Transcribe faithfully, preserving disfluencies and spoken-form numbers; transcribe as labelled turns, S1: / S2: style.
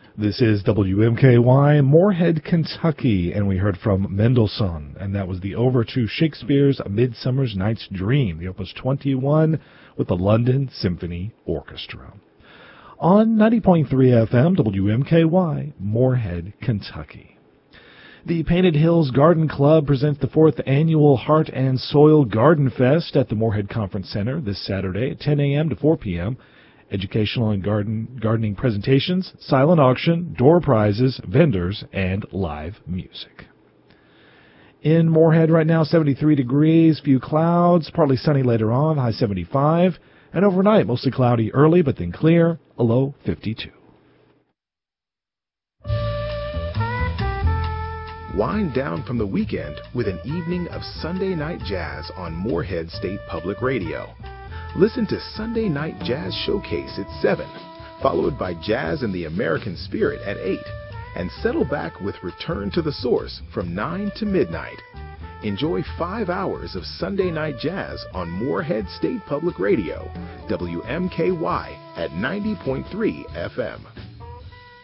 S1: This is W M K Y, Moorhead, Kentucky, and we heard from Mendelssohn, and that was the over to Shakespeare's A Midsummer's Night's Dream, the Opus twenty-one, with the London Symphony Orchestra. On ninety point three F M, W M K Y, Moorhead, Kentucky. The Painted Hills Garden Club presents the fourth annual Heart and Soil Garden Fest at the Moorhead Conference Center this Saturday at ten a.m. to four p.m., educational and garden gardening presentations, silent auction, door prizes, vendors, and live music. In Moorhead right now, seventy-three degrees, few clouds, partly sunny later on, high seventy-five, and overnight mostly cloudy early but then clear, a low fifty-two.
S2: Wind down from the weekend with an evening of Sunday Night Jazz on Moorhead State Public Radio. Listen to Sunday Night Jazz Showcase at seven, followed by Jazz and the American Spirit at eight, and settle back with Return to the Source from nine to midnight. Enjoy five hours of Sunday Night Jazz on Moorhead State Public Radio, W M K Y at ninety point three F M.